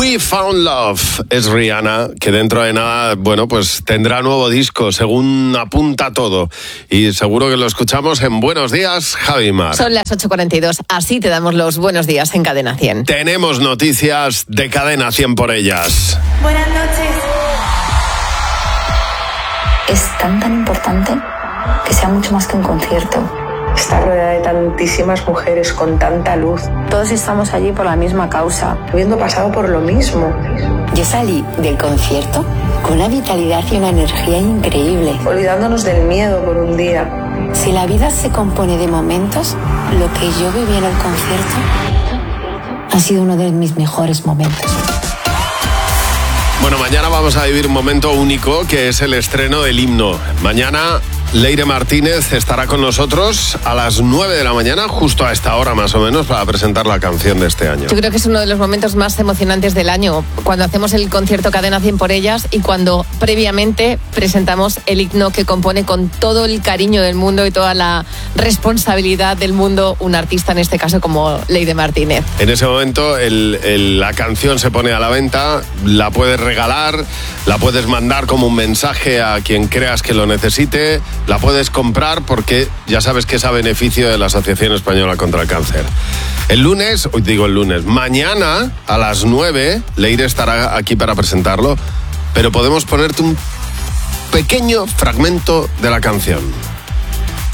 We Found Love es Rihanna, que dentro de nada, bueno, pues tendrá nuevo disco, según apunta todo. Y seguro que lo escuchamos en Buenos Días, Javi Mar. Son las 8:42, así te damos los buenos días en Cadena 100. Tenemos noticias de Cadena 100 por ellas. Buenas noches. Es tan importante que sea mucho más que un concierto. Está rodeada de tantísimas mujeres con tanta luz. Todos estamos allí por la misma causa. Habiendo pasado por lo mismo. Yo salí del concierto con una vitalidad y una energía increíble. Olvidándonos del miedo por un día. Si la vida se compone de momentos, lo que yo viví en el concierto ha sido uno de mis mejores momentos. Bueno, mañana vamos a vivir un momento único, que es el estreno del himno. Mañana Leire Martínez estará con nosotros a las 9 de la mañana, justo a esta hora más o menos, para presentar la canción de este año. Yo creo que es uno de los momentos más emocionantes del año, cuando hacemos el concierto Cadena 100 por ellas y cuando previamente presentamos el himno que compone con todo el cariño del mundo y toda la responsabilidad del mundo un artista, en este caso como Leire Martínez. En ese momento la canción se pone a la venta, la puedes regalar, la puedes mandar como un mensaje a quien creas que lo necesite, la puedes comprar porque ya sabes que es a beneficio de la Asociación Española contra el Cáncer. Mañana a las 9, Leire estará aquí para presentarlo, pero podemos ponerte un pequeño fragmento de la canción.